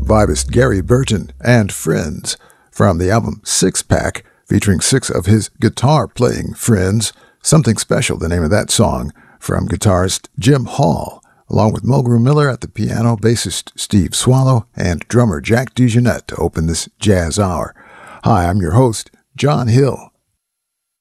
vibist Gary Burton and Friends from the album Six Pack, featuring 6 of his guitar-playing friends. Something Special, the name of that song, from guitarist Jim Hall, along with Mulgrew Miller at the piano, bassist Steve Swallow, and drummer Jack DeJohnette to open this jazz hour. Hi, I'm your host, John Hill.